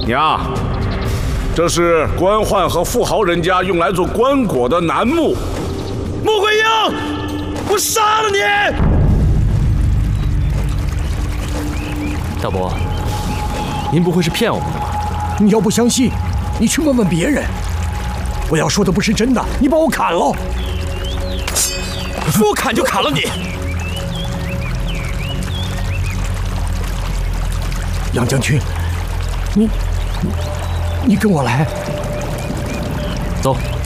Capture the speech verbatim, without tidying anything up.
娘，这是官宦和富豪人家用来做棺椁的楠木。穆桂英，我杀了你！ 大伯，您不会是骗我们的吧？ 你要不相信，你去问问别人。我要说的不是真的，你把我砍了。 说砍就砍了你！ 杨将军，你你你跟我来。 走。